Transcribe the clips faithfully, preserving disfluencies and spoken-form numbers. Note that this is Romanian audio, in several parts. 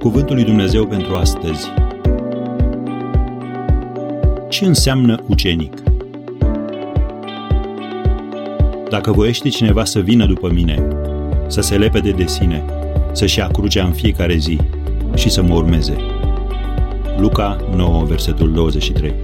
Cuvântul lui Dumnezeu pentru astăzi. Ce înseamnă ucenic? Dacă voiește cineva să vină după mine, să se lepede de sine, să-și ia crucea în fiecare zi și să mă urmeze. Luca nouă, versetul douăzeci și trei.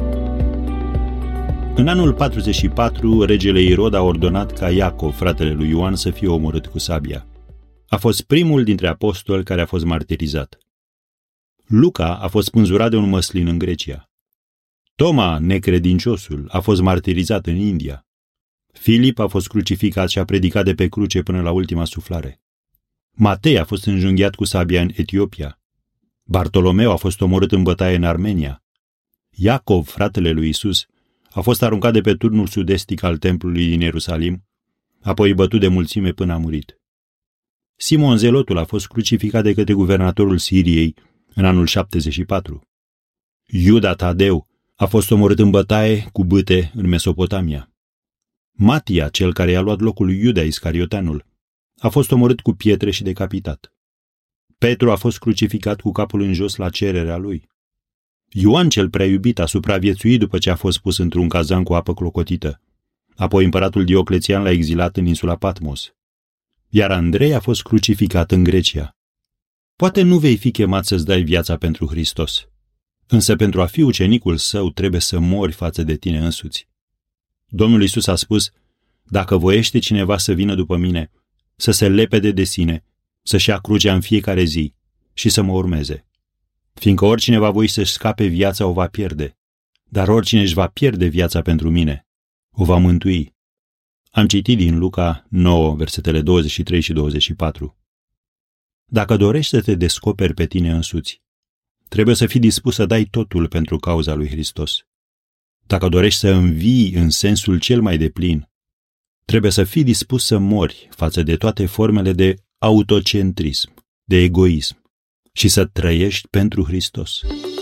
În anul patruzeci și patru, regele Irod a ordonat ca Iacov, fratele lui Ioan, să fie omorât cu sabia. A fost primul dintre apostoli care a fost martirizat. Luca a fost spânzurat de un măslin în Grecia. Toma, necredinciosul, a fost martirizat în India. Filip a fost crucificat și a predicat de pe cruce până la ultima suflare. Matei a fost înjunghiat cu sabia în Etiopia. Bartolomeu a fost omorât în bătaie în Armenia. Iacov, fratele lui Isus, a fost aruncat de pe turnul sud-estic al templului din Ierusalim, apoi bătut de mulțime până a murit. Simon Zelotul a fost crucificat de către guvernatorul Siriei în anul șaptezeci și patru. Iuda Tadeu a fost omorât în bătaie cu bâte în Mesopotamia. Matia, cel care i-a luat locul lui Iuda Iscarioteanul, a fost omorât cu pietre și decapitat. Petru a fost crucificat cu capul în jos la cererea lui. Ioan cel prea iubit a supraviețuit după ce a fost pus într-un cazan cu apă clocotită. Apoi împăratul Dioclețian l-a exilat în insula Patmos. Iar Andrei a fost crucificat în Grecia. Poate nu vei fi chemat să-ți dai viața pentru Hristos, însă pentru a fi ucenicul său trebuie să mori față de tine însuți. Domnul Iisus a spus, dacă voiește cineva să vină după mine, să se lepede de sine, să-și ia crucea în fiecare zi și să mă urmeze. Fiindcă oricine va voi să-și scape viața o va pierde, dar oricine își va pierde viața pentru mine, o va mântui. Am citit din Luca nouă, versetele douăzeci și trei și douăzeci și patru. Dacă dorești să te descoperi pe tine însuți, trebuie să fii dispus să dai totul pentru cauza lui Hristos. Dacă dorești să învii în sensul cel mai deplin, trebuie să fii dispus să mori față de toate formele de autocentrism, de egoism și să trăiești pentru Hristos.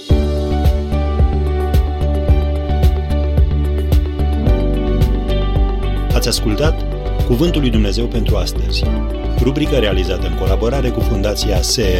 Ați ascultat Cuvântul lui Dumnezeu pentru astăzi, rubrică realizată în colaborare cu Fundația S E